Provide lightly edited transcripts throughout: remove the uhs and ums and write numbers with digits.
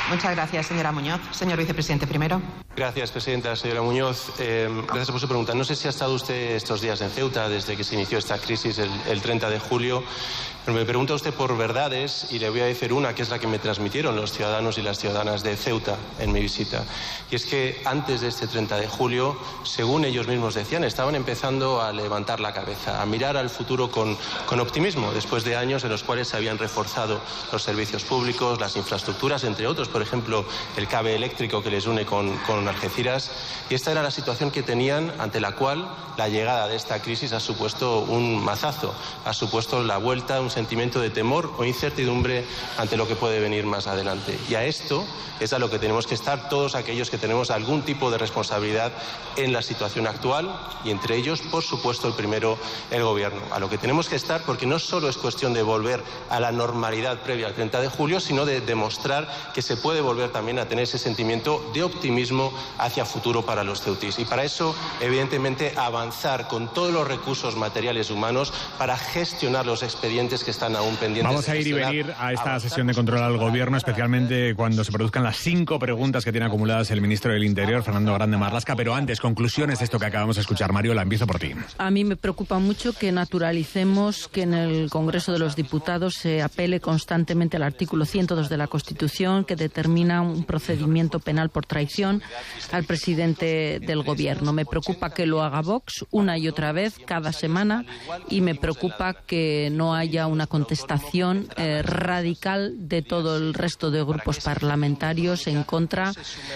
Muchas gracias, señora Muñoz. Señor vicepresidente, primero. Gracias, presidenta. Señora Muñoz, gracias por su pregunta. No sé si ha estado usted estos días en Ceuta desde que se inició esta crisis el 30 de julio. Pero me pregunta usted por verdades y le voy a decir una que es la que me transmitieron los ciudadanos y las ciudadanas de Ceuta en mi visita. Y es que antes de este 30 de julio, según ellos mismos decían, estaban empezando a levantar la cabeza, a mirar al futuro con optimismo, después de años en los cuales se habían reforzado los servicios públicos, las infraestructuras, entre otros, por ejemplo, el cable eléctrico que les une con Algeciras. Y esta era la situación que tenían, ante la cual la llegada de esta crisis ha supuesto un mazazo, ha supuesto la vuelta, un sentimiento de temor o incertidumbre ante lo que puede venir más adelante. Y a esto es a lo que tenemos que estar todos aquellos que tenemos algún tipo de responsabilidad en la situación actual y entre ellos, por supuesto, el primero, el Gobierno. A lo que tenemos que estar porque no solo es cuestión de volver a la normalidad previa al 30 de julio, sino de demostrar que se puede volver también a tener ese sentimiento de optimismo hacia futuro para los ceutís. Y para eso, evidentemente, avanzar con todos los recursos materiales humanos para gestionar los expedientes que están aún pendientes. Vamos a ir y venir a esta sesión de control al Gobierno, especialmente cuando se produzcan las 5 preguntas que tiene acumuladas el ministro del Interior, Fernando Grande Marlaska. Pero antes, conclusiones de esto que acabamos de escuchar. Mariola, empiezo por ti. A mí me preocupa mucho que naturalicemos que en el Congreso de los Diputados se apele constantemente al artículo 102 de la Constitución, que determina un procedimiento penal por traición al presidente del Gobierno. Me preocupa que lo haga Vox una y otra vez, cada semana, y me preocupa que no haya una contestación radical de todo el resto de grupos parlamentarios en contra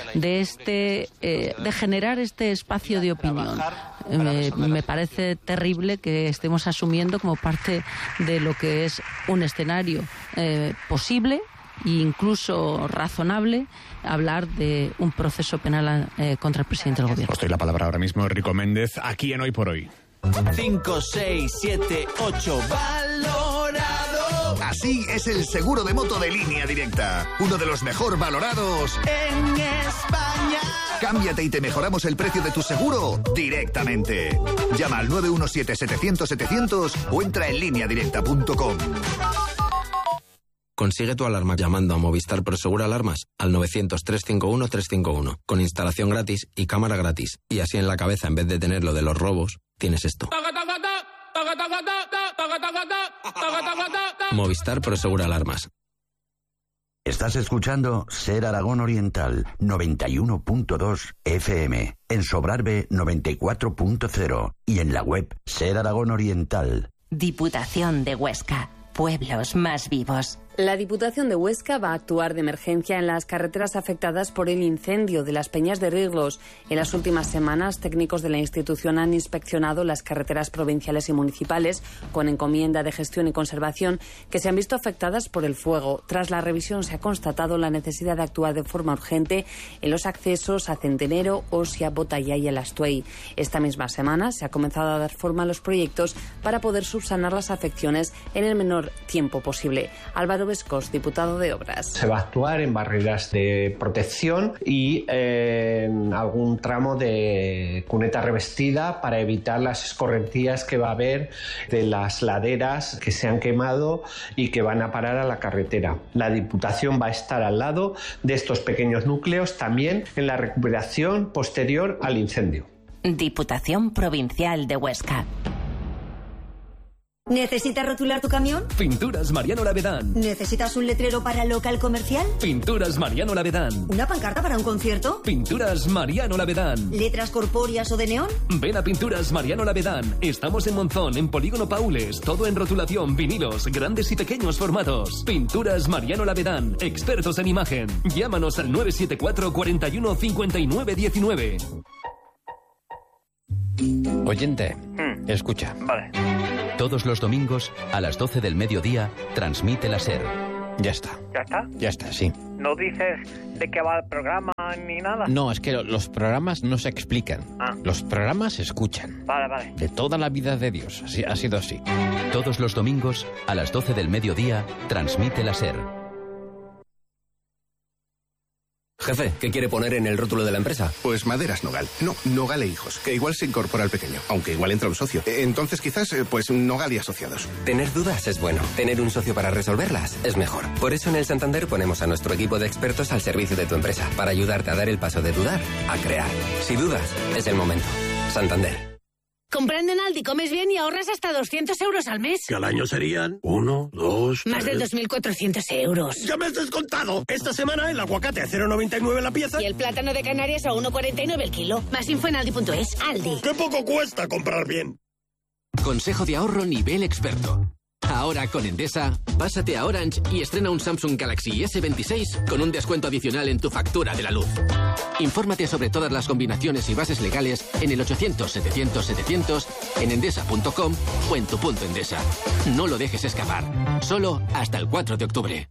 de de generar este espacio de opinión. Me parece terrible que estemos asumiendo como parte de lo que es un escenario posible e incluso razonable hablar de un proceso penal contra el presidente del Gobierno. Os doy la palabra ahora mismo, Rico Méndez, aquí en Hoy por Hoy. 5, 6, 7, 8, valorado. Así es el seguro de moto de Línea Directa, uno de los mejor valorados en España. Cámbiate y te mejoramos el precio de tu seguro directamente. Llama al 917-700-700 o entra en lineadirecta.com. Consigue tu alarma llamando a Movistar Prosegur Alarmas al 900-351-351, con instalación gratis y cámara gratis. Y así en la cabeza, en vez de tener lo de los robos, tienes esto. Movistar Prosegur Alarmas. Estás escuchando Ser Aragón Oriental 91.2 FM, en Sobrarbe 94.0 y en la web Ser Aragón Oriental. Diputación de Huesca. Pueblos más vivos. La Diputación de Huesca va a actuar de emergencia en las carreteras afectadas por el incendio de las Peñas de Riglos. En las últimas semanas, técnicos de la institución han inspeccionado las carreteras provinciales y municipales con encomienda de gestión y conservación que se han visto afectadas por el fuego. Tras la revisión se ha constatado la necesidad de actuar de forma urgente en los accesos a Centenero, Osia, Botallá y El Astuey. Esta misma semana se ha comenzado a dar forma a los proyectos para poder subsanar las afecciones en el menor tiempo posible. Álvaro Vescos, diputado de Obras. Se va a actuar en barreras de protección y en algún tramo de cuneta revestida para evitar las escorrentías que va a haber de las laderas que se han quemado y que van a parar a la carretera. La Diputación va a estar al lado de estos pequeños núcleos también en la recuperación posterior al incendio. Diputación Provincial de Huesca. ¿Necesitas rotular tu camión? Pinturas Mariano Lavedán. ¿Necesitas un letrero para local comercial? Pinturas Mariano Lavedán. ¿Una pancarta para un concierto? Pinturas Mariano Lavedán. ¿Letras corpóreas o de neón? Ven a Pinturas Mariano Lavedán. Estamos en Monzón, en Polígono Paules. Todo en rotulación, vinilos, grandes y pequeños formatos. Pinturas Mariano Lavedán. Expertos en imagen. Llámanos al 974 41 59 19. Oyente, escucha. Vale. Todos los domingos, a las 12 del mediodía, transmite la SER. Ya está. ¿Ya está? Ya está, sí. ¿No dices de qué va el programa ni nada? No, es que los programas no se explican. Los programas se escuchan. Vale. De toda la vida de Dios. Así, ha sido así. Todos los domingos, a las 12 del mediodía, transmite la SER. Jefe, ¿qué quiere poner en el rótulo de la empresa? Pues Maderas Nogal. No, Nogal e Hijos, que igual se incorpora al pequeño, aunque igual entra un socio. Entonces quizás, pues Nogal y Asociados. Tener dudas es bueno. Tener un socio para resolverlas es mejor. Por eso en el Santander ponemos a nuestro equipo de expertos al servicio de tu empresa, para ayudarte a dar el paso de dudar a crear. Si dudas, es el momento. Santander. Comprando en Aldi comes bien y ahorras hasta 200 euros al mes. Que al año serían 1, 2, 3... Más de 2.400 euros. ¡Ya me has descontado! Esta semana el aguacate a 0,99 la pieza. Y el plátano de Canarias a 1,49 el kilo. Más info en aldi.es. Aldi. ¡Qué poco cuesta comprar bien! Consejo de ahorro nivel experto. Ahora con Endesa, pásate a Orange y estrena un Samsung Galaxy S26 con un descuento adicional en tu factura de la luz. Infórmate sobre todas las combinaciones y bases legales en el 800-700-700, en endesa.com o en tu punto Endesa. No lo dejes escapar. Solo hasta el 4 de octubre.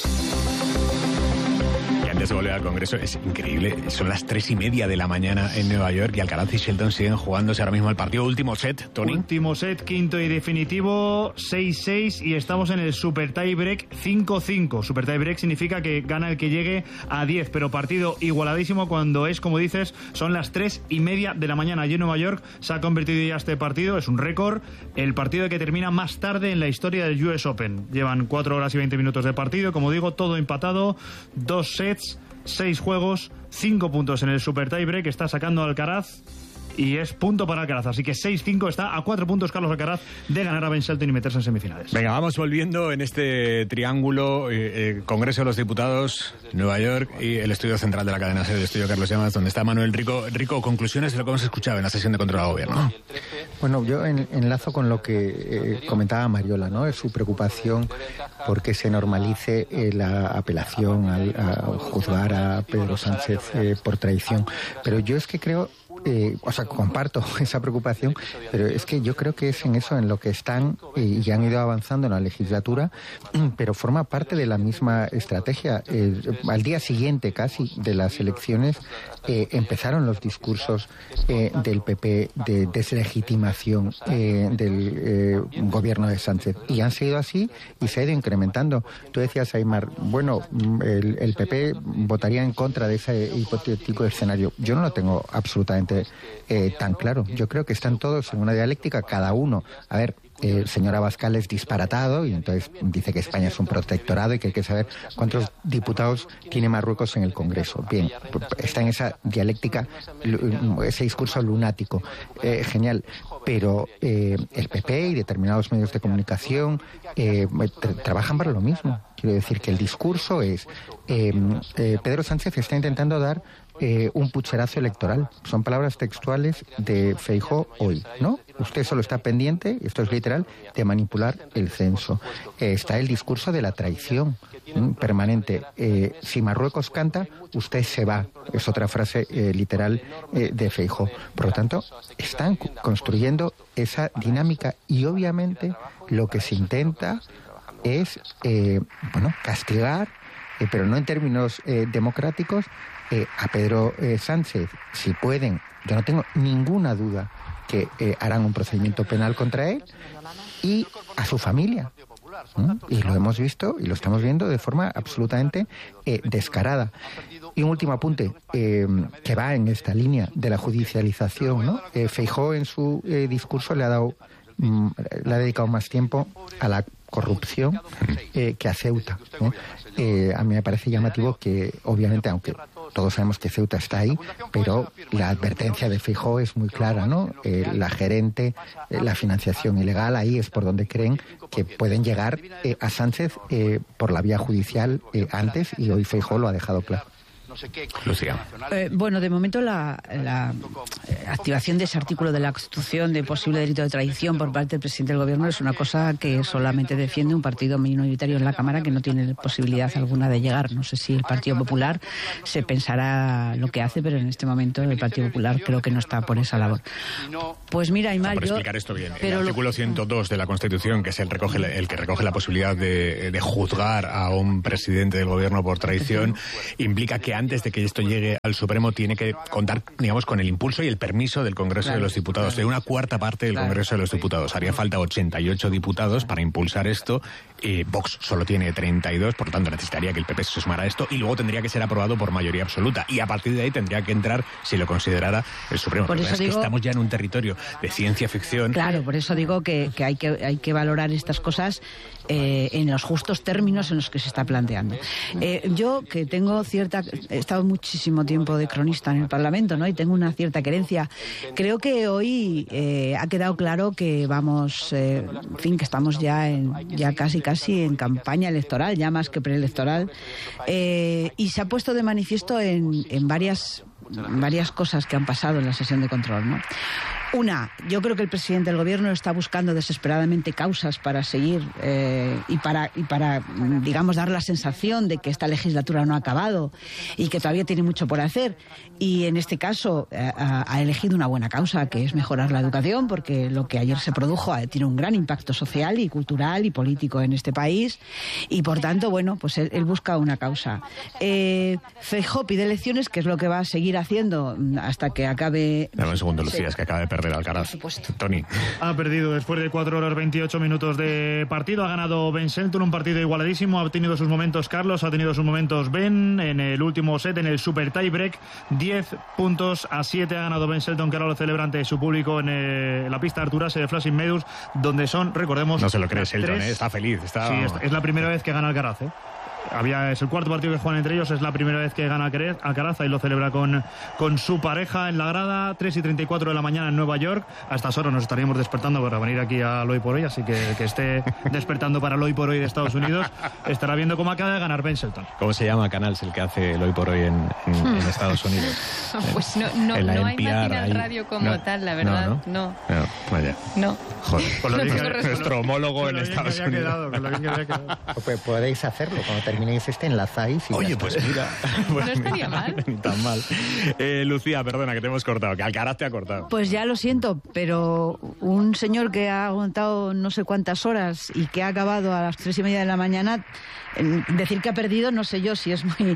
Antes de volver al Congreso, es increíble. Son las 3:30 de la mañana en Nueva York y Alcaraz y Shelton siguen jugándose ahora mismo el partido. Último set, Tony. Último set, quinto y definitivo, 6-6 y estamos en el Super Tie Break 5-5. Super Tie Break significa que gana el que llegue a 10, pero partido igualadísimo cuando es, como dices, son las 3:30 de la mañana. Allí en Nueva York se ha convertido ya este partido, es un récord, el partido que termina más tarde en la historia del US Open. Llevan 4 horas y 20 minutos de partido, como digo, todo empatado, 2 sets, 6 juegos, 5 puntos en el Super Tiebreak, está sacando Alcaraz y es punto para Alcaraz, así que 6-5, está a 4 puntos Carlos Alcaraz de ganar a Ben Shelton y meterse en semifinales. Venga, vamos volviendo en este triángulo, Congreso de los Diputados, Nueva York y el estudio central de la cadena SER, el estudio Carlos Llamas, donde está Manuel Rico. Rico, conclusiones de lo que hemos escuchado en la sesión de control al gobierno. Bueno, yo enlazo con lo que comentaba Mariola, ¿no? Es su preocupación porque se normalice la apelación a juzgar a Pedro Sánchez por traición. Pero yo es que creo... comparto esa preocupación, pero es que yo creo que es en eso en lo que están y han ido avanzando en la legislatura, pero forma parte de la misma estrategia. Al día siguiente casi de las elecciones empezaron los discursos del PP de deslegitimación del gobierno de Sánchez y han seguido así y se ha ido incrementando. Tú decías, Aimar, bueno, el PP votaría en contra de ese hipotético escenario. Yo no lo tengo absolutamente tan claro. Yo creo que están todos en una dialéctica, cada uno. A ver, el señor Abascal es disparatado y entonces dice que España es un protectorado y que hay que saber cuántos diputados tiene Marruecos en el Congreso. Bien, está en esa dialéctica, ese discurso lunático. Genial. Pero el PP y determinados medios de comunicación trabajan para lo mismo. Quiero decir que el discurso es Pedro Sánchez está intentando dar un pucherazo electoral. Son palabras textuales de Feijóo hoy, ¿no? Usted solo está pendiente, esto es literal, de manipular el censo. Está el discurso de la traición permanente. Si Marruecos canta, usted se va. Es otra frase literal de Feijóo. Por lo tanto, están construyendo esa dinámica y obviamente lo que se intenta es castigar, pero no en términos democráticos, a Pedro Sánchez. Si pueden, yo no tengo ninguna duda que harán un procedimiento penal contra él y a su familia. Y lo hemos visto y lo estamos viendo de forma absolutamente descarada. Y un último apunte que va en esta línea de la judicialización, ¿no? Feijóo en su discurso le ha dedicado más tiempo a la corrupción que a Ceuta, ¿no? A mí me parece llamativo que, obviamente, aunque todos sabemos que Ceuta está ahí, pero la advertencia de Feijóo es muy clara, ¿no? La gerente, la financiación ilegal, ahí es por donde creen que pueden llegar a Sánchez por la vía judicial antes, y hoy Feijóo lo ha dejado claro. Lucía. Bueno, de momento la activación de ese artículo de la Constitución de posible delito de traición por parte del presidente del Gobierno es una cosa que solamente defiende un partido minoritario en la Cámara que no tiene posibilidad alguna de llegar. No sé si el Partido Popular se pensará lo que hace, pero en este momento el Partido Popular creo que no está por esa labor. Pues mira, Aimar, para explicar esto bien, el artículo 102 de la Constitución, que es el que recoge la posibilidad de juzgar a un presidente del Gobierno por traición, implica que antes de que esto llegue al Supremo tiene que contar, digamos, con el impulso y el permiso del Congreso de los Diputados, de una cuarta parte del Congreso de los Diputados. Haría falta 88 diputados para impulsar esto. Vox solo tiene 32, por lo tanto necesitaría que el PP se sumara a esto y luego tendría que ser aprobado por mayoría absoluta. Y a partir de ahí tendría que entrar, si lo considerara, el Supremo. Por eso es que estamos ya en un territorio de ciencia ficción. Claro, por eso digo que hay que valorar estas cosas en los justos términos en los que se está planteando. Yo, que tengo he estado muchísimo tiempo de cronista en el Parlamento, ¿no? Y tengo una cierta querencia. Creo que hoy ha quedado claro que vamos, que estamos ya casi en campaña electoral, ya más que preelectoral, y se ha puesto de manifiesto en varias cosas que han pasado en la sesión de control, ¿no? Una, yo creo que el presidente del gobierno está buscando desesperadamente causas para seguir y para, digamos, dar la sensación de que esta legislatura no ha acabado y que todavía tiene mucho por hacer. Y en este caso ha elegido una buena causa, que es mejorar la educación, porque lo que ayer se produjo tiene un gran impacto social y cultural y político en este país. Y por tanto, bueno, pues él busca una causa. Feijóo pide elecciones, que es lo que va a seguir haciendo hasta que acabe... Dame un segundo, Lucía, es que acaba de perder Alcaraz. Tony. Ha perdido después de 4 horas 28 minutos de partido. Ha ganado Ben Shelton, un partido igualadísimo. Ha tenido sus momentos Carlos, ha tenido sus momentos Ben. En el último set, en el super tiebreak, 10-7 ha ganado Ben Shelton, que ahora lo celebra ante su público en la pista Arturase de Flushing Meadows, donde son, recordemos... No se lo cree Shelton, está feliz. Sí, es la primera vez que gana Alcaraz, es el cuarto partido que juegan entre ellos, es la primera vez que gana Alcaraz y lo celebra con su pareja en la grada. 3:34 de la mañana en Nueva York. A estas horas nos estaríamos despertando para venir aquí a Hoy por Hoy, así que esté despertando para el Hoy por Hoy de Estados Unidos estará viendo cómo acaba de ganar Ben Shelton. ¿Cómo se llama Canals el que hace el Hoy por Hoy en Estados Unidos? Pues no hay máquina al radio como tal, la verdad. No. Vaya. No. Joder, nuestro homólogo en Estados Unidos. Pues podéis hacerlo cuando terminéis enlazáis. Oye, pues mira. No estaría mal. Ni tan mal. Lucía, perdona que te hemos cortado, que Alcaraz te ha cortado. Pues ya lo siento, pero un señor que ha aguantado no sé cuántas horas y que ha acabado a las 3:30 de la mañana, decir que ha perdido, no sé yo si es muy...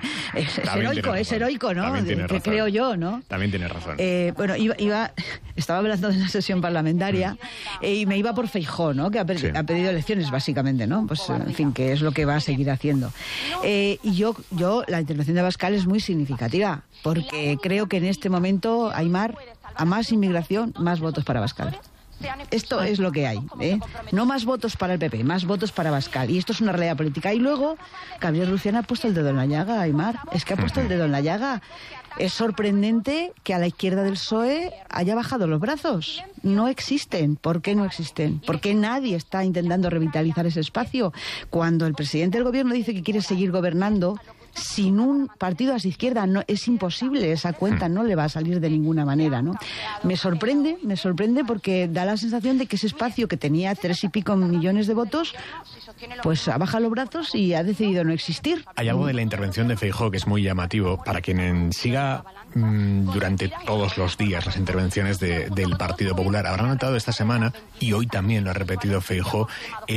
Es heroico, ¿no? Que creo yo, ¿no? También tienes razón. Bueno, estaba hablando de la sesión parlamentaria y me iba por Feijóo, ¿no? Que ha pedido elecciones, básicamente, ¿no? Pues, en fin, que es lo que va a seguir haciendo. Y yo, la intervención de Abascal es muy significativa, porque creo que en este momento, Aimar, a más inmigración, más votos para Abascal. Esto es lo que hay, No más votos para el PP, más votos para Abascal. Y esto es una realidad política. Y luego, Gabriel Rufián ha puesto el dedo en la llaga, Aimar. Es que ha puesto el dedo en la llaga. Es sorprendente que a la izquierda del PSOE haya bajado los brazos. No existen. ¿Por qué no existen? ¿Por qué nadie está intentando revitalizar ese espacio? Cuando el presidente del gobierno dice que quiere seguir gobernando sin un partido a su izquierda, no, es imposible, esa cuenta no le va a salir de ninguna manera, ¿no? Me sorprende porque da la sensación de que ese espacio que tenía 3 y pico millones de votos, pues ha bajado los brazos y ha decidido no existir. Hay algo de la intervención de Feijóo que es muy llamativo para quien siga durante todos los días las intervenciones del Partido Popular. Habrán notado esta semana, y hoy también lo ha repetido Feijóo,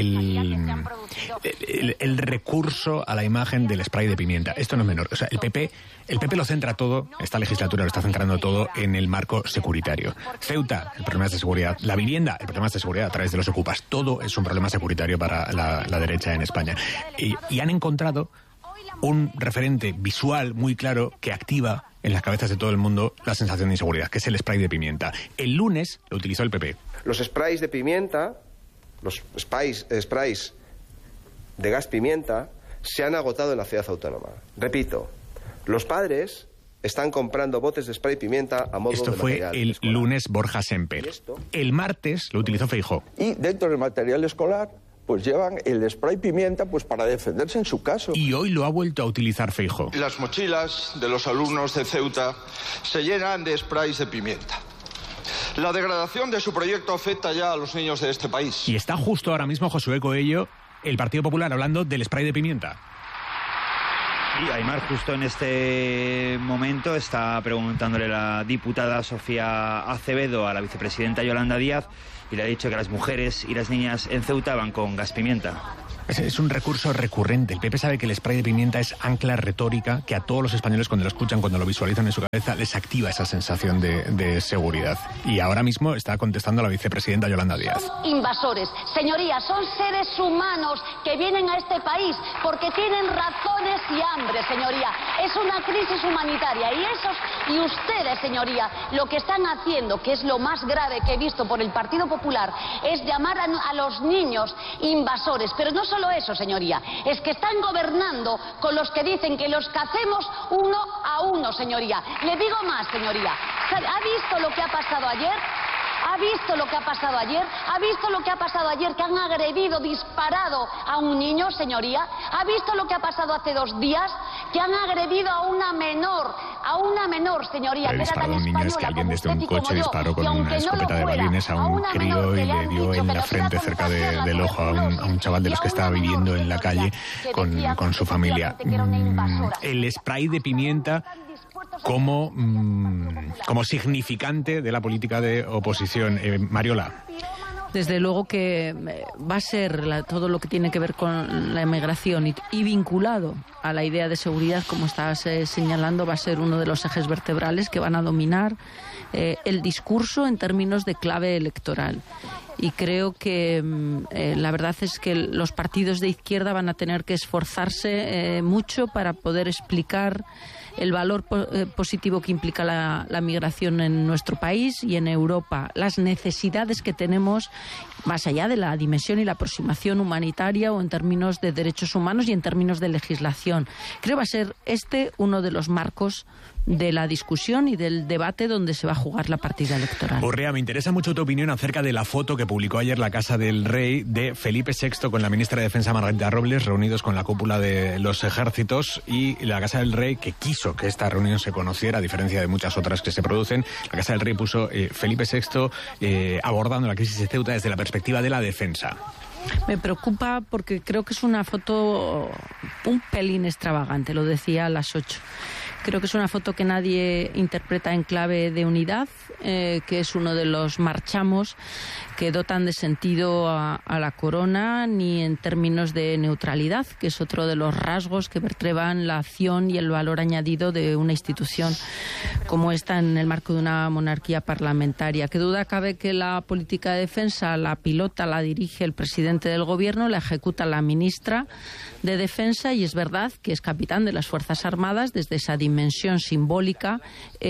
el recurso a la imagen del spray de pimienta. Esto no es menor. O sea, el PP lo centra todo, esta legislatura lo está centrando todo en el marco securitario. Ceuta, el problema es de seguridad. La vivienda, el problema es de seguridad a través de los ocupas. Todo es un problema securitario para la derecha en España. Y han encontrado un referente visual muy claro que activa en las cabezas de todo el mundo la sensación de inseguridad, que es el spray de pimienta. El lunes lo utilizó el PP. Los sprays de pimienta, los sprays de gas pimienta, se han agotado en la ciudad autónoma. Repito, los padres están comprando botes de spray pimienta a modo de material. Esto fue el lunes Borja Semper. El martes lo utilizó Feijóo. Y dentro del material escolar, pues llevan el spray pimienta pues para defenderse en su caso. Y hoy lo ha vuelto a utilizar Feijóo. Las mochilas de los alumnos de Ceuta se llenan de sprays de pimienta. La degradación de su proyecto afecta ya a los niños de este país. Y está justo ahora mismo Josué Coello, el Partido Popular, hablando del spray de pimienta. Y Aimar, justo en este momento está preguntándole la diputada Sofía Acevedo a la vicepresidenta Yolanda Díaz y le ha dicho que las mujeres y las niñas en Ceuta van con gas pimienta. Es un recurso recurrente. El PP sabe que el spray de pimienta es ancla retórica que a todos los españoles, cuando lo escuchan, cuando lo visualizan en su cabeza, les activa esa sensación de seguridad. Y ahora mismo está contestando la vicepresidenta Yolanda Díaz. Invasores. Señorías, son seres humanos que vienen a este país porque tienen razones y hambre, señoría. Es una crisis humanitaria y ustedes, señoría, lo que están haciendo, que es lo más grave que he visto por el Partido Popular, es llamar a los niños invasores. Pero no solo eso, señoría, es que están gobernando con los que dicen que los cacemos uno a uno, señoría. Le digo más, señoría. ¿Ha visto lo que ha pasado ayer? ¿Ha visto lo que ha pasado ayer? ¿Ha visto lo que ha pasado ayer? Que han agredido, disparado a un niño, señoría. ¿Ha visto lo que ha pasado hace 2 días? Que han agredido a una menor, señoría. El disparo a un niño es que alguien desde un coche disparó con una escopeta de balines a un crío y le dio en la frente, cerca del ojo, a un chaval de los que estaba viviendo en la calle con su familia. El spray de pimienta como significante de la política de oposición. Mariola. Desde luego que va a ser todo lo que tiene que ver con la inmigración y vinculado a la idea de seguridad, como estabas señalando, va a ser uno de los ejes vertebrales que van a dominar el discurso en términos de clave electoral. Y creo que la verdad es que los partidos de izquierda van a tener que esforzarse mucho para poder explicar el valor positivo que implica la migración en nuestro país y en Europa, las necesidades que tenemos más allá de la dimensión y la aproximación humanitaria o en términos de derechos humanos y en términos de legislación. Creo que va a ser uno de los marcos de la discusión y del debate donde se va a jugar la partida electoral. Urrea, me interesa mucho tu opinión acerca de la foto que publicó ayer la Casa del Rey de Felipe VI con la ministra de Defensa Margarita Robles, reunidos con la cúpula de los ejércitos, y la Casa del Rey, que quiso que esta reunión se conociera, a diferencia de muchas otras que se producen. La Casa del Rey puso Felipe VI abordando la crisis de Ceuta desde la perspectiva de la defensa. Me preocupa porque creo que es una foto un pelín extravagante, lo decía a las 8. Creo que es una foto que nadie interpreta en clave de unidad, que es uno de los marchamos que dotan de sentido a la corona, ni en términos de neutralidad, que es otro de los rasgos que vertebran la acción y el valor añadido de una institución como esta en el marco de una monarquía parlamentaria. Qué duda cabe que la política de defensa la pilota, la dirige el presidente del gobierno, la ejecuta la ministra de Defensa, y es verdad que es capitán de las Fuerzas Armadas desde esa dimensión simbólica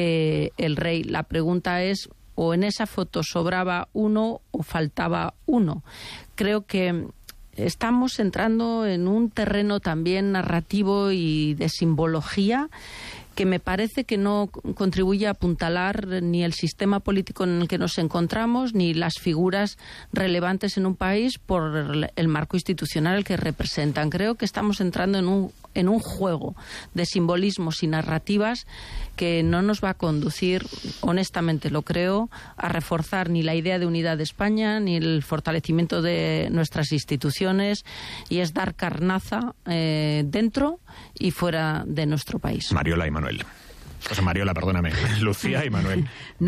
el rey. La pregunta es, o en esa foto sobraba uno o faltaba uno. Creo que estamos entrando en un terreno también narrativo y de simbología que me parece que no contribuye a apuntalar ni el sistema político en el que nos encontramos, ni las figuras relevantes en un país por el marco institucional que representan. Creo que estamos entrando en un juego de simbolismos y narrativas que no nos va a conducir, honestamente lo creo, a reforzar ni la idea de unidad de España, ni el fortalecimiento de nuestras instituciones, y es dar carnaza dentro y fuera de nuestro país. Mariola y Manuel. O sea, Mariola, perdóname. Lucía y Manuel.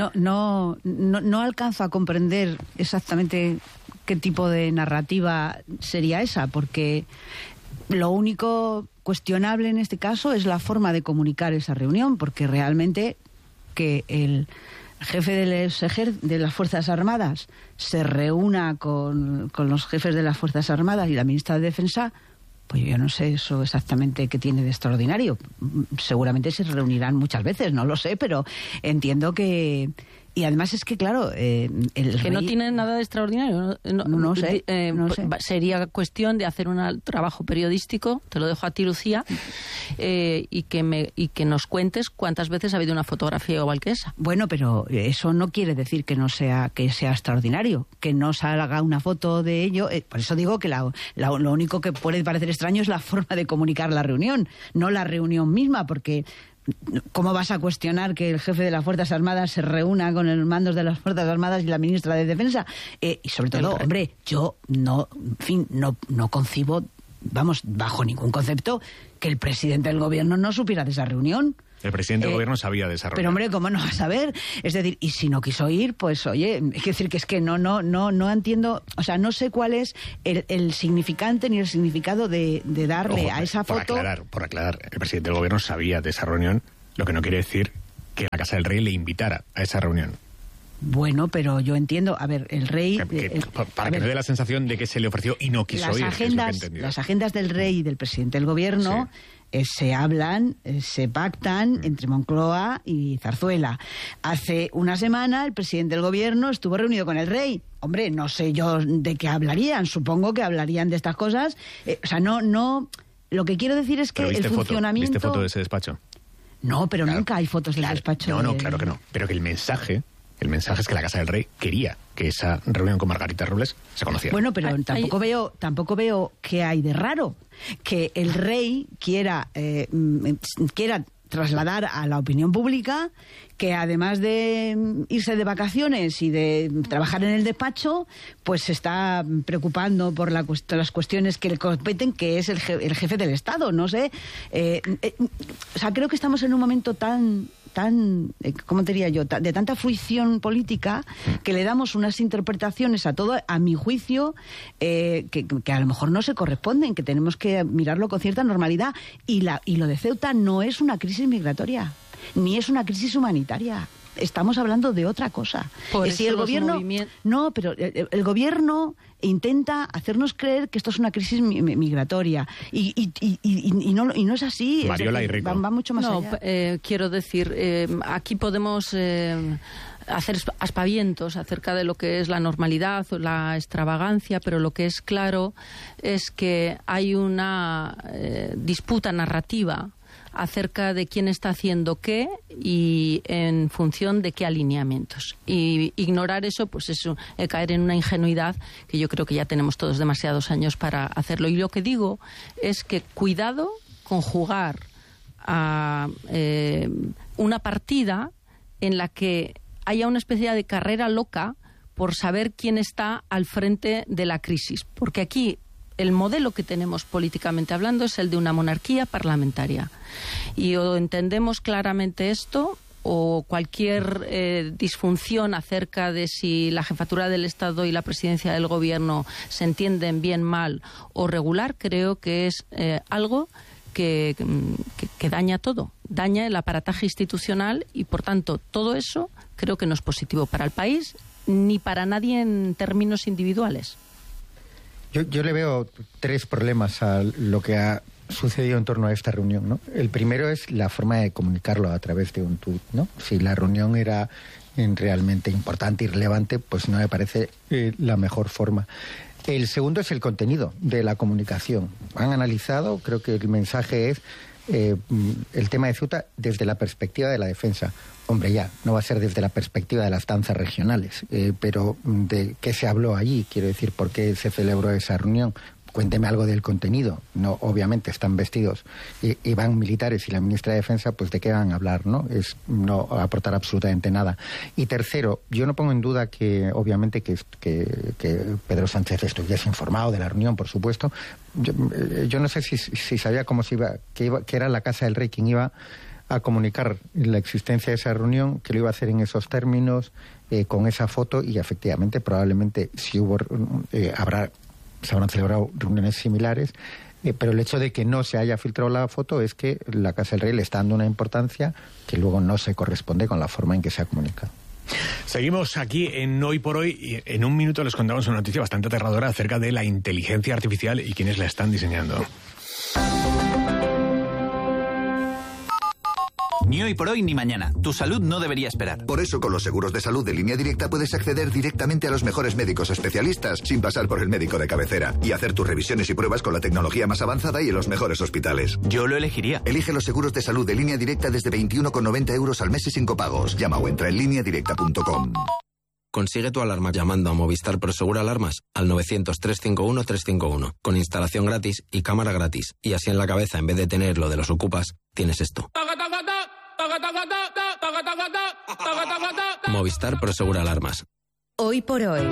No alcanzo a comprender exactamente qué tipo de narrativa sería esa, porque lo único cuestionable en este caso es la forma de comunicar esa reunión, porque realmente que el jefe de las Fuerzas Armadas se reúna con los jefes de las Fuerzas Armadas y la ministra de Defensa, pues yo no sé eso exactamente qué tiene de extraordinario. Seguramente se reunirán muchas veces, no lo sé, pero entiendo que... Y además es que, claro, el que rey... no tiene nada de extraordinario. No sé. Sería cuestión de hacer un trabajo periodístico, te lo dejo a ti, Lucía, y que nos cuentes cuántas veces ha habido una fotografía igual que esa. Bueno, pero eso no quiere decir que sea extraordinario, que no salga una foto de ello. Por eso digo que lo único que puede parecer extraño es la forma de comunicar la reunión, no la reunión misma, porque... ¿Cómo vas a cuestionar que el jefe de las Fuerzas Armadas se reúna con los mandos de las Fuerzas Armadas y la ministra de Defensa? Y sobre todo, hombre, yo no concibo, bajo ningún concepto, que el presidente del gobierno no supiera de esa reunión. El presidente del gobierno sabía de esa reunión. Pero hombre, ¿cómo no va a saber? Es decir, y si no quiso ir, pues oye, es decir que es que no entiendo, o sea, no sé cuál es el significante ni el significado de darle a esa foto. Por aclarar, el presidente del gobierno sabía de esa reunión, lo que no quiere decir que la Casa del Rey le invitara a esa reunión. Bueno, pero yo entiendo, a ver, el rey... Para que no dé la sensación de que se le ofreció y no quiso ir. Las agendas del rey y del presidente del gobierno... Sí. Se hablan, se pactan entre Moncloa y Zarzuela. Hace una semana el presidente del gobierno estuvo reunido con el rey. Hombre, no sé yo de qué hablarían, supongo que hablarían de estas cosas. O sea, no... Lo que quiero decir es que el funcionamiento... ¿Viste foto de ese despacho? No, pero nunca hay fotos del despacho. No, claro que no. Pero que el mensaje es que la Casa del Rey quería que esa reunión con Margarita Robles se conociera. Bueno, pero tampoco veo qué hay de raro que el rey quiera trasladar a la opinión pública que además de irse de vacaciones y de trabajar en el despacho, pues se está preocupando por las cuestiones que le competen, que es el jefe del Estado, no sé. O sea, creo que estamos en un momento tan ¿cómo te diría yo?, de tanta fruición política, que le damos unas interpretaciones a todo, a mi juicio, que a lo mejor no se corresponden, que tenemos que mirarlo con cierta normalidad. Y lo de Ceuta no es una crisis migratoria, ni es una crisis humanitaria. Estamos hablando de otra cosa. Si el gobierno no, pero el gobierno intenta hacernos creer que esto es una crisis migratoria y no es así. Mariola y Rico. Va mucho más allá. Quiero decir, aquí podemos hacer aspavientos acerca de lo que es la normalidad o la extravagancia, pero lo que es claro es que hay una disputa narrativa acerca de quién está haciendo qué y en función de qué alineamientos. Y ignorar eso, pues es caer en una ingenuidad que yo creo que ya tenemos todos demasiados años para hacerlo. Y lo que digo es que cuidado con jugar a una partida en la que haya una especie de carrera loca por saber quién está al frente de la crisis. Porque aquí el modelo que tenemos políticamente hablando es el de una monarquía parlamentaria. Y o entendemos claramente esto, o cualquier disfunción acerca de si la jefatura del Estado y la presidencia del gobierno se entienden bien, mal o regular, creo que es algo que daña todo, daña el aparataje institucional y, por tanto, todo eso creo que no es positivo para el país ni para nadie en términos individuales. Yo le veo tres problemas a lo que ha sucedido en torno a esta reunión, ¿no? El primero es la forma de comunicarlo a través de un tuit, ¿no? Si la reunión era realmente importante y relevante, pues no me parece la mejor forma. El segundo es el contenido de la comunicación. Han analizado, creo que el mensaje es el tema de Ceuta desde la perspectiva de la defensa. Hombre, ya, no va a ser desde la perspectiva de las danzas regionales, pero ¿de qué se habló allí? Quiero decir, ¿por qué se celebró esa reunión? Cuénteme algo del contenido. No, obviamente están vestidos y van militares y la ministra de Defensa, pues ¿de qué van a hablar? No es no aportar absolutamente nada. Y tercero, yo no pongo en duda que obviamente que Pedro Sánchez estuviese informado de la reunión, por supuesto. Yo no sé si sabía cómo se iba, que era la Casa del Rey quien iba a comunicar la existencia de esa reunión, que lo iba a hacer en esos términos, con esa foto, y efectivamente probablemente si hubo se habrán celebrado reuniones similares, pero el hecho de que no se haya filtrado la foto es que la Casa del Rey le está dando una importancia que luego no se corresponde con la forma en que se ha comunicado. Seguimos aquí en Hoy por Hoy y en un minuto les contamos una noticia bastante aterradora acerca de la inteligencia artificial y quienes la están diseñando. Ni hoy por hoy ni mañana. Tu salud no debería esperar. Por eso, con los seguros de salud de Línea Directa puedes acceder directamente a los mejores médicos especialistas sin pasar por el médico de cabecera y hacer tus revisiones y pruebas con la tecnología más avanzada y en los mejores hospitales. Yo lo elegiría. Elige los seguros de salud de Línea Directa desde 21,90 € al mes y sin copagos. Llama o entra en lineadirecta.com. Consigue tu alarma llamando a Movistar Prosegur Alarmas al 900-351-351, con instalación gratis y cámara gratis. Y así en la cabeza, en vez de tener lo de los ocupas, tienes esto. Movistar Prosegur Alarmas. Hoy por Hoy,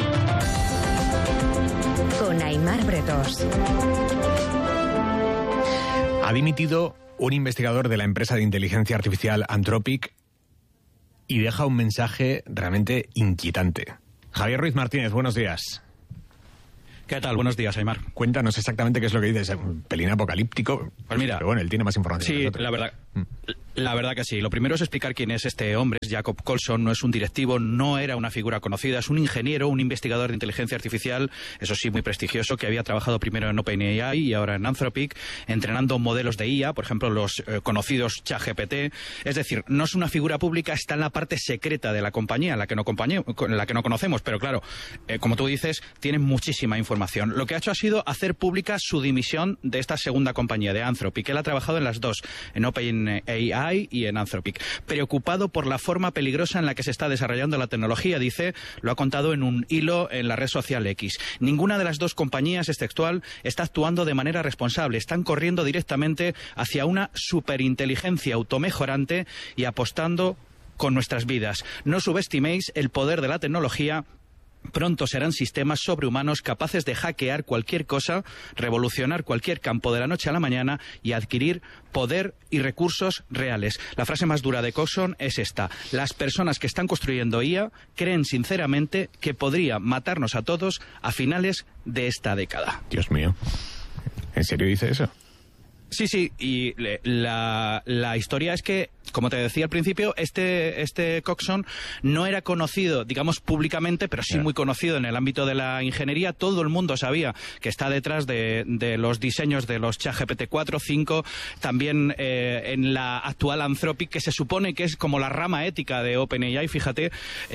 con Aimar Bretos. Ha dimitido un investigador de la empresa de inteligencia artificial Anthropic y deja un mensaje realmente inquietante. Javier Ruiz Martínez, buenos días. ¿Qué tal? Buenos días, Aimar. Cuéntanos exactamente qué es lo que dices. Un pelín apocalíptico. Pues mira, pero bueno, él tiene más información. Sí, la verdad que sí. Lo primero es explicar quién es este hombre. Jacob Colson no es un directivo, no era una figura conocida, es un ingeniero, un investigador de inteligencia artificial, eso sí, muy prestigioso, que había trabajado primero en OpenAI y ahora en Anthropic, entrenando modelos de IA, por ejemplo, los conocidos ChatGPT. Es decir, no es una figura pública, está en la parte secreta de la compañía, la que no conocemos, pero claro, como tú dices, tiene muchísima información. Lo que ha hecho ha sido hacer pública su dimisión de esta segunda compañía, de Anthropic. Él ha trabajado en las dos, en OpenAI y en Anthropic. Preocupado por la forma peligrosa en la que se está desarrollando la tecnología, dice, lo ha contado en un hilo en la red social X. Ninguna de las dos compañías, es textual, está actuando de manera responsable. Están corriendo directamente hacia una superinteligencia automejorante y apostando con nuestras vidas. No subestiméis el poder de la tecnología. Pronto serán sistemas sobrehumanos capaces de hackear cualquier cosa, revolucionar cualquier campo de la noche a la mañana y adquirir poder y recursos reales. La frase más dura de Colson es esta: las personas que están construyendo IA creen sinceramente que podría matarnos a todos a finales de esta década. Dios mío, ¿en serio dice eso? Sí, y la historia es que, como te decía al principio, este Colson no era conocido, digamos, públicamente, pero sí muy conocido en el ámbito de la ingeniería. Todo el mundo sabía que está detrás de los diseños de los ChatGPT 4, 5, también en la actual Anthropic, que se supone que es como la rama ética de OpenAI, fíjate,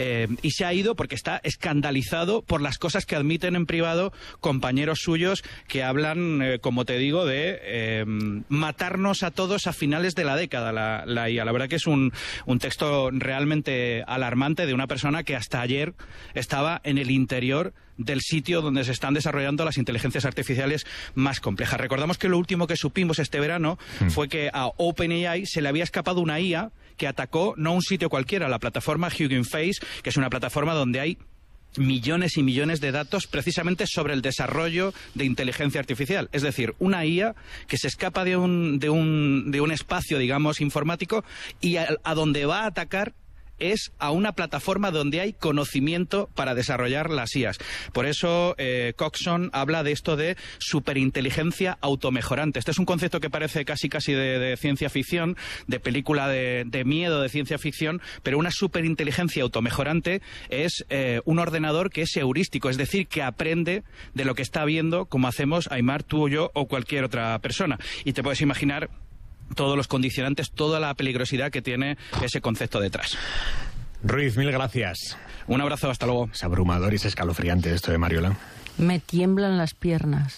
y se ha ido porque está escandalizado por las cosas que admiten en privado compañeros suyos que hablan, como te digo, de matarnos a todos a finales de la década, la IA. La verdad que es un texto realmente alarmante de una persona que hasta ayer estaba en el interior del sitio donde se están desarrollando las inteligencias artificiales más complejas. Recordamos que lo último que supimos este verano fue que a OpenAI se le había escapado una IA que atacó no un sitio cualquiera, la plataforma Hugging Face, que es una plataforma donde hay millones y millones de datos precisamente sobre el desarrollo de inteligencia artificial. Es decir, una IA que se escapa de un espacio, digamos, informático y a donde va a atacar es a una plataforma donde hay conocimiento para desarrollar las IAs. Por eso Colson habla de esto de superinteligencia automejorante. Este es un concepto que parece casi de ciencia ficción, de película de miedo de ciencia ficción, pero una superinteligencia automejorante es un ordenador que es heurístico, es decir, que aprende de lo que está viendo, como hacemos Aimar, tú o yo o cualquier otra persona. Y te puedes imaginar todos los condicionantes, toda la peligrosidad que tiene ese concepto detrás. Ruiz, mil gracias. Un abrazo, hasta luego. Es abrumador y es escalofriante esto de Mariola. Me tiemblan las piernas.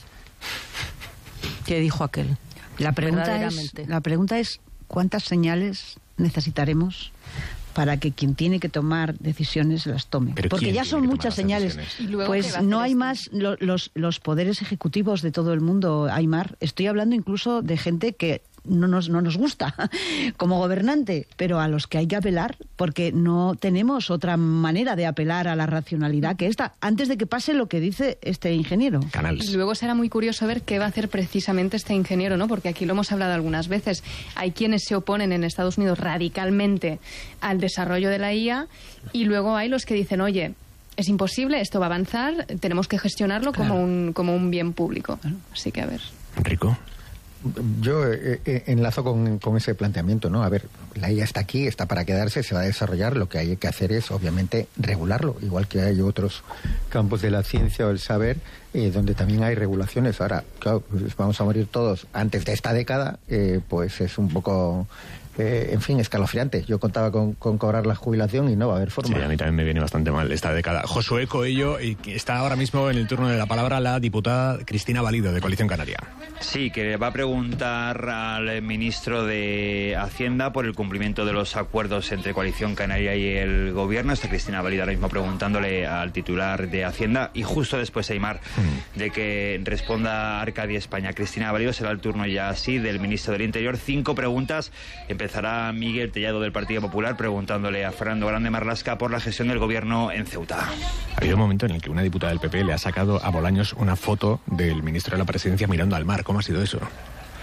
¿Qué dijo aquel? La pregunta es ¿cuántas señales necesitaremos para que quien tiene que tomar decisiones las tome? Porque ya son muchas señales. Pues no hay más los poderes ejecutivos de todo el mundo, Aimar. Estoy hablando incluso de gente que no nos gusta como gobernante, pero a los que hay que apelar, porque no tenemos otra manera de apelar a la racionalidad que esta, antes de que pase lo que dice este ingeniero. Y luego será muy curioso ver qué va a hacer precisamente este ingeniero, ¿no? Porque aquí lo hemos hablado algunas veces. Hay quienes se oponen en Estados Unidos radicalmente al desarrollo de la IA y luego hay los que dicen, oye, es imposible, esto va a avanzar, tenemos que gestionarlo como un bien público. Así que a ver. Enrico. Yo enlazo con ese planteamiento, ¿no? A ver, la IA está aquí, está para quedarse, se va a desarrollar. Lo que hay que hacer es, obviamente, regularlo, igual que hay otros campos de la ciencia o el saber donde también hay regulaciones. Ahora, claro, pues vamos a morir todos antes de esta década, pues es un poco... en fin, escalofriante. Yo contaba con cobrar la jubilación y no va a haber forma. Sí, a mí también me viene bastante mal esta década. Josué Coello, y está ahora mismo en el turno de la palabra la diputada Cristina Valido, de Coalición Canaria. Sí, que va a preguntar al ministro de Hacienda por el cumplimiento de los acuerdos entre Coalición Canaria y el Gobierno. Está Cristina Valido ahora mismo preguntándole al titular de Hacienda y justo después, Aimar, de que responda Arcadia España. Cristina Valido, será el turno ya así del ministro del Interior. 5 preguntas. Empezará Miguel Tellado del Partido Popular preguntándole a Fernando Grande Marlaska por la gestión del gobierno en Ceuta. Ha habido un momento en el que una diputada del PP le ha sacado a Bolaños una foto del ministro de la Presidencia mirando al mar. ¿Cómo ha sido eso?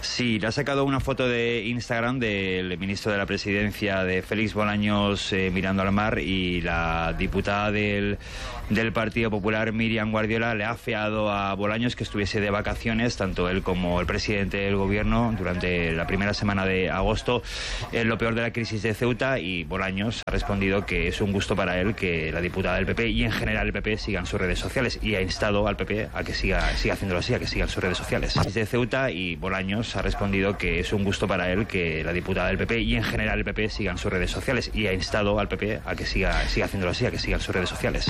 Sí, le ha sacado una foto de Instagram del ministro de la Presidencia, de Félix Bolaños, mirando al mar, y la diputada del Partido Popular, Míriam Guardiola, le ha afeado a Bolaños que estuviese de vacaciones, tanto él como el presidente del gobierno, durante la primera semana de agosto, en lo peor de la crisis de Ceuta, y Bolaños ha respondido que es un gusto para él que la diputada del PP y en general el PP sigan sus redes sociales, y ha instado al PP a que siga haciéndolo así, a que sigan sus redes sociales. De Ceuta, y Bolaños ha respondido que es un gusto para él que la diputada del PP y en general el PP sigan sus redes sociales, y ha instado al PP a que siga haciéndolo así, a que sigan sus redes sociales.